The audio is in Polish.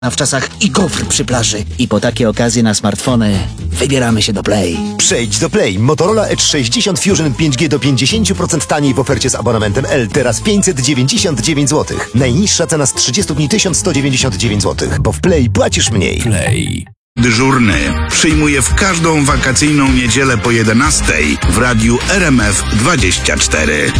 w czasach i gofr przy plaży. I po takie okazje na smartfony wybieramy się do Play. Przejdź do Play. Motorola Edge 60 Fusion 5G do 50% taniej w ofercie z abonamentem L. Teraz 599 zł. Najniższa cena z 30 dni 1199 zł. Bo w Play płacisz mniej. Play. Dyżurny przyjmuje w każdą wakacyjną niedzielę po 11 w radiu RMF 24.